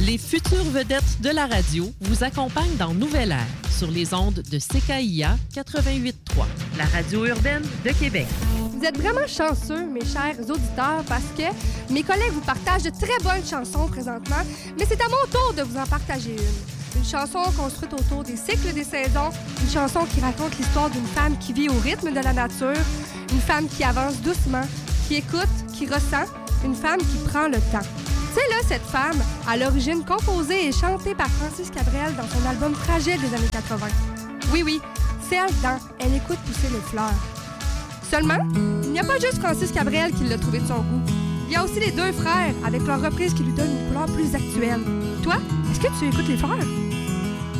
Les futures vedettes de la radio vous accompagnent dans Nouvelle Ère sur les ondes de CKIA 88.3, la radio urbaine de Québec. Vous êtes vraiment chanceux, mes chers auditeurs, parce que mes collègues vous partagent de très bonnes chansons présentement, mais c'est à mon tour de vous en partager une. Une chanson construite autour des cycles des saisons, une chanson qui raconte l'histoire d'une femme qui vit au rythme de la nature, une femme qui avance doucement, qui écoute, qui ressent, une femme qui prend le temps. C'est là, cette femme, à l'origine composée et chantée par Francis Cabrel dans son album Fragile des années 80. Oui, celle dans Elle écoute pousser les fleurs. Seulement, il n'y a pas juste Francis Cabrel qui l'a trouvé de son goût. Il y a aussi les deux frères, avec leur reprise qui lui donne une couleur plus actuelle. Toi, est-ce que tu écoutes les fleurs?